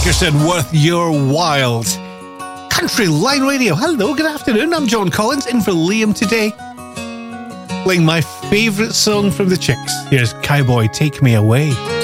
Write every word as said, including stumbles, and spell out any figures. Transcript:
Dickerson with Your Wild. Country Line Radio. Hello, good afternoon. I'm John Collins, in for Liam today. Playing my favourite song from the Chicks. Here's Cowboy, Take Me Away.